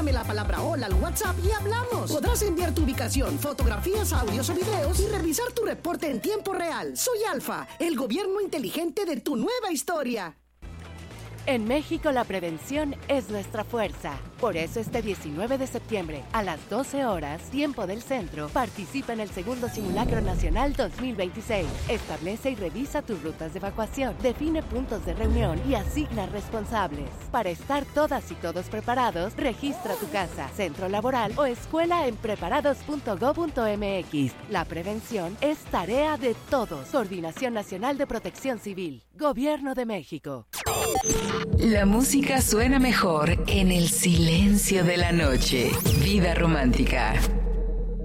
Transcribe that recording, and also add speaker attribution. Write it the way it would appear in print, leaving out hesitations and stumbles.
Speaker 1: Mándame la palabra hola al WhatsApp y hablamos. Podrás enviar tu ubicación, fotografías, audios o videos y revisar tu reporte en tiempo real. Soy Alfa, el gobierno inteligente de tu nueva historia.
Speaker 2: En México la prevención es nuestra fuerza. Por eso este 19 de septiembre, a las 12 horas, tiempo del centro, participa en el segundo Simulacro Nacional 2026. Establece y revisa tus rutas de evacuación, define puntos de reunión y asigna responsables. Para estar todas y todos preparados, registra tu casa, centro laboral o escuela en preparados.go.mx. La prevención es tarea de todos. Coordinación Nacional de Protección Civil. Gobierno de México.
Speaker 3: La música suena mejor en el silencio de la noche. Vida romántica.